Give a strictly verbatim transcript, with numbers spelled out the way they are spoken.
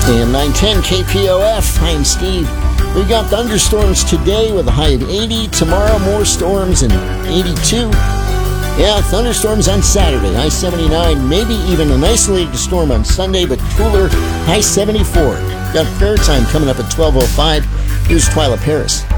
A M nine ten K P O F. I'm Steve. We got thunderstorms today with a high of eighty. Tomorrow, more storms and eighty-two. Yeah, thunderstorms on Saturday, high seventy-nine. Maybe even an isolated storm on Sunday, but cooler, high seventy-four. Got fair time coming up at twelve oh five. Here's Twyla Paris.